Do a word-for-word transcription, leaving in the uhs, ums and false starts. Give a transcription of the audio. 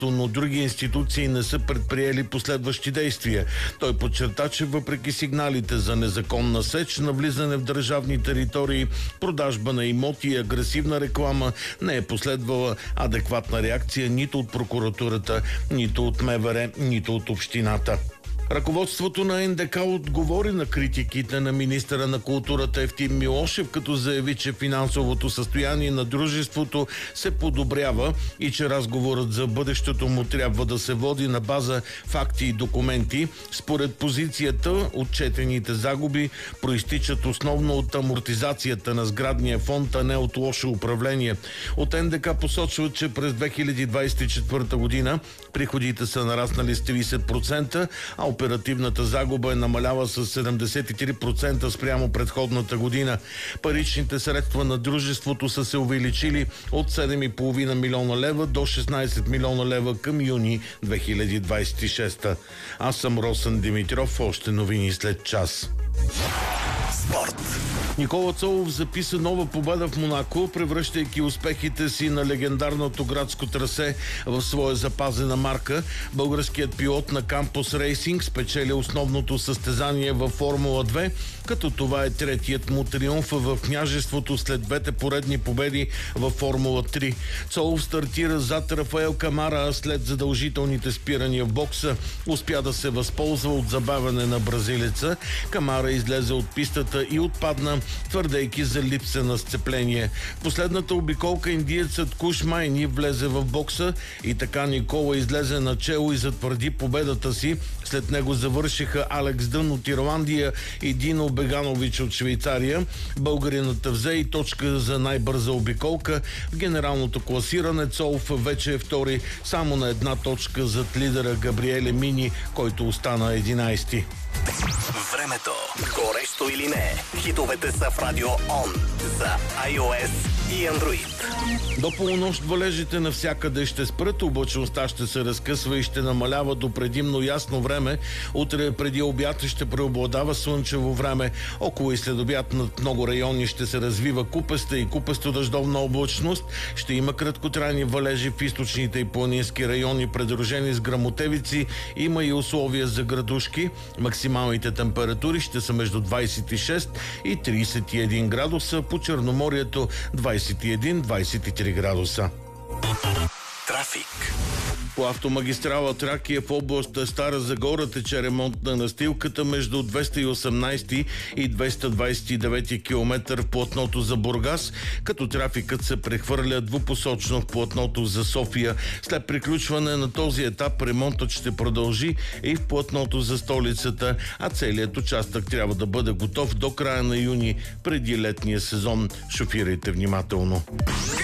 но други институции не са предприели последващи действия. Той подчерта, че въпреки сигналите за незаконна сеч, навлизане в държавни територии, продажба на имоти и агресивна реклама, не е последвала адекватна реакция нито от прокуратурата, нито от МВР, нито от общината. Ръководството на Ен Де Ка отговори на критиките на министъра на културата Евтим Милошев, като заяви, че финансовото състояние на дружеството се подобрява и че разговорът за бъдещето му трябва да се води на база факти и документи. Според позицията, отчетените загуби проистичат основно от амортизацията на сградния фонд, а не от лошо управление. От Ен Де Ка посочват, че през две хиляди двадесет и четвърта година приходите са нараснали с тридесет процента, а оперативната загуба е намалява с седемдесет и три процента спрямо предходната година. Паричните средства на дружеството са се увеличили от седем и половина милиона лева до шестнадесет милиона лева към юни две хиляди двадесет и шеста. Аз съм Росен Димитров. Още новини след час. Спорт. Никола Цолов записа нова победа в Монако, превръщайки успехите си на легендарното градско трасе в своя запазена марка. Българският пилот на Кампус Рейсинг спечели основното състезание във Формула две, като това е третият му триумф в княжеството след двете поредни победи във Формула три. Цолов стартира зад Рафаел Камара, а след задължителните спирания в бокса успя да се възползва от забавяне на бразилеца. Камара излезе от пистата и отпадна, твърдейки за липса на сцепление. Последната обиколка индиецът Куш Майни влезе в бокса и така Никола излезе начело и затвърди победата си. След него завършиха Алекс Дън от Ирландия и Дино Беганович от Швейцария. Българинът взе и точка за най-бърза обиколка. В генералното класиране Цолов вече е втори, само на една точка зад лидера Габриеле Мини, който остана единадесети. Времето. Горещо или не? Хитовете са в Радио Он за iOS и Android. До полунощ валежите навсякъде ще спрат, облачността ще се разкъсва и ще намалява до предимно ясно време. Утре преди обяд ще преобладава слънчево време. Около и след обяд над много райони ще се развива купеста и купесто дъждовна облачност. Ще има краткотрайни валежи в източните и планински райони, придружени с гръмотевици. Има и условия за градушки. Максималните температури ще са между двадесет и шест и тридесет и един градуса, по Черноморието двадесет и един до двадесет и три градуса. Трафик. По автомагистрала Тракия в област Стара Загора тече ремонт на настилката между двеста и осемнадесети и двеста двадесет и девети километър в платното за Бургас, като трафикът се прехвърля двупосочно в платното за София. След приключване на този етап ремонтът ще продължи и в платното за столицата, а целият участък трябва да бъде готов до края на юни, преди летния сезон. Шофирайте внимателно.